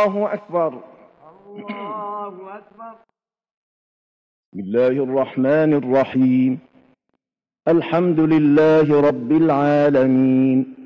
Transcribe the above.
الله أكبر. الله أكبر. بسم الله الرحمن الرحيم. الحمد لله رب العالمين،